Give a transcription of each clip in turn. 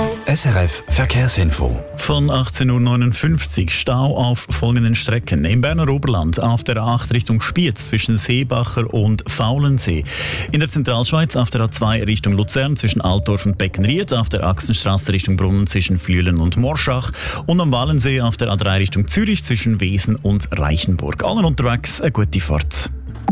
SRF Verkehrsinfo. Von 18.59 Uhr Stau auf folgenden Strecken. Im Berner Oberland auf der A8 Richtung Spiez zwischen Seebacher und Faulensee. In der Zentralschweiz auf der A2 Richtung Luzern zwischen Altdorf und Beckenried. Auf der Achsenstraße Richtung Brunnen zwischen Flüelen und Morschach. Und am Wallensee auf der A3 Richtung Zürich zwischen Wesen und Reichenburg. Allen unterwegs eine gute Fahrt.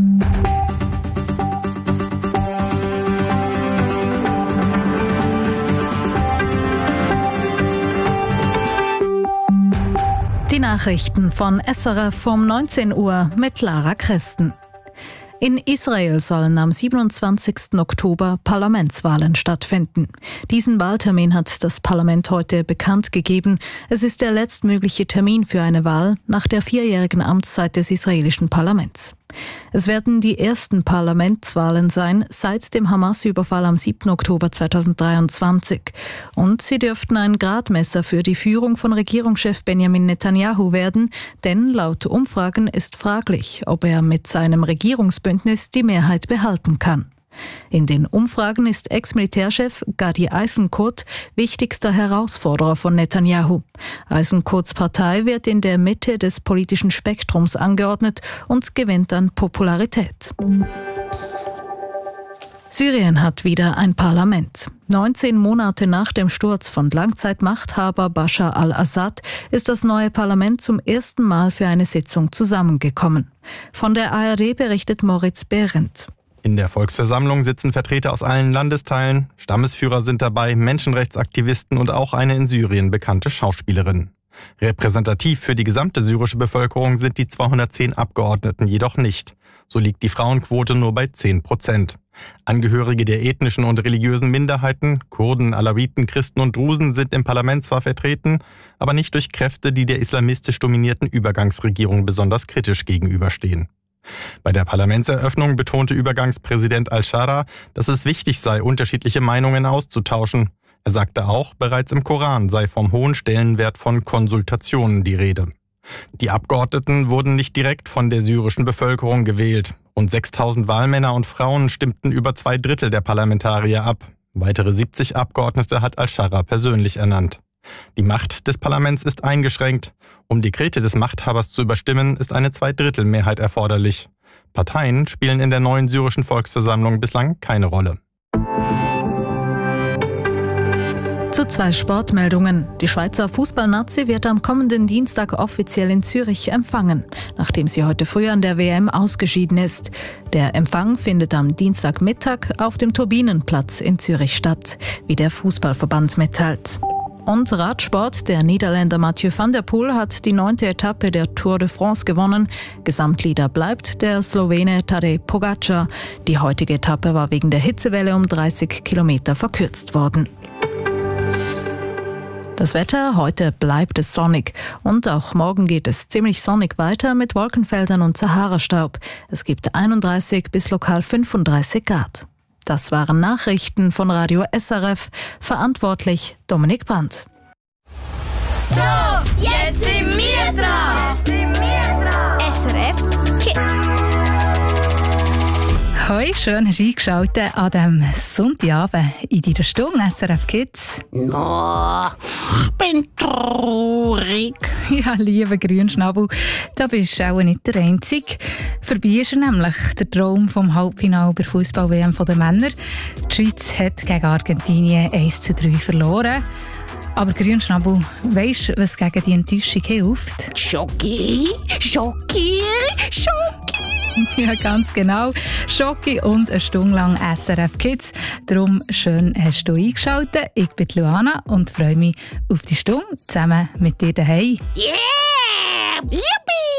Die Nachrichten von SRF um 19 Uhr mit Lara Christen. In Israel sollen am 27. Oktober Parlamentswahlen stattfinden. Diesen Wahltermin hat das Parlament heute bekannt gegeben. Es ist der letztmögliche Termin für eine Wahl nach der 4-jährigen Amtszeit des israelischen Parlaments. Es werden die ersten Parlamentswahlen sein seit dem Hamas-Überfall am 7. Oktober 2023. Und sie dürften ein Gradmesser für die Führung von Regierungschef Benjamin Netanyahu werden, denn laut Umfragen ist fraglich, ob er mit seinem Regierungsbündnis die Mehrheit behalten kann. In den Umfragen ist Ex-Militärchef Gadi Eisenkot wichtigster Herausforderer von Netanyahu. Eisenkots Partei wird in der Mitte des politischen Spektrums angeordnet und gewinnt an Popularität. Syrien hat wieder ein Parlament. 19 Monate nach dem Sturz von Langzeitmachthaber Bashar al-Assad ist das neue Parlament zum ersten Mal für eine Sitzung zusammengekommen. Von der ARD berichtet Moritz Behrendt. In der Volksversammlung sitzen Vertreter aus allen Landesteilen, Stammesführer sind dabei, Menschenrechtsaktivisten und auch eine in Syrien bekannte Schauspielerin. Repräsentativ für die gesamte syrische Bevölkerung sind die 210 Abgeordneten jedoch nicht. So liegt die Frauenquote nur bei 10%. Angehörige der ethnischen und religiösen Minderheiten, Kurden, Alawiten, Christen und Drusen sind im Parlament zwar vertreten, aber nicht durch Kräfte, die der islamistisch dominierten Übergangsregierung besonders kritisch gegenüberstehen. Bei der Parlamentseröffnung betonte Übergangspräsident al-Shara, dass es wichtig sei, unterschiedliche Meinungen auszutauschen. Er sagte auch, bereits im Koran sei vom hohen Stellenwert von Konsultationen die Rede. Die Abgeordneten wurden nicht direkt von der syrischen Bevölkerung gewählt. Rund 6.000 Wahlmänner und Frauen stimmten über 2/3 der Parlamentarier ab. Weitere 70 Abgeordnete hat al-Shara persönlich ernannt. Die Macht des Parlaments ist eingeschränkt. Um Dekrete des Machthabers zu überstimmen, ist eine 2/3-Mehrheit erforderlich. Parteien spielen in der neuen syrischen Volksversammlung bislang keine Rolle. Zu 2 Sportmeldungen. Die Schweizer Fußballnazi wird am kommenden Dienstag offiziell in Zürich empfangen, nachdem sie heute früh an der WM ausgeschieden ist. Der Empfang findet am Dienstagmittag auf dem Turbinenplatz in Zürich statt, wie der Fußballverband mitteilt. Und Radsport, der Niederländer Mathieu van der Poel hat die 9. Etappe der Tour de France gewonnen. Gesamtleader bleibt der Slowene Tadej Pogačar. Die heutige Etappe war wegen der Hitzewelle um 30 Kilometer verkürzt worden. Das Wetter, heute bleibt es sonnig und auch morgen geht es ziemlich sonnig weiter mit Wolkenfeldern und Sahara-Staub. Es gibt 31 bis lokal 35 Grad. Das waren Nachrichten von Radio SRF. Verantwortlich Dominik Brandt. So, jetzt sind wir dran. SRF Kids. Hoi, schön hast du eingeschaltet an diesem Sonntagabend in deiner Stunde SRF Kids. No, bin traurig. Ja, lieber Grünschnabel, da bist du auch nicht der Einzige. Vorbei ist nämlich der Traum vom Halbfinale bei Fußball-WM der Männer. Die Schweiz hat gegen Argentinien 1:3 verloren. Aber Grünschnabel, weisst du, was gegen die Enttäuschung hilft? Schoki. Ja, ganz genau. Schoki und eine Stunde lang SRF Kids. Darum schön hast du eingeschaltet. Ich bin Luana und freue mich auf die Stunde zusammen mit dir daheim. Yeah! Yippie!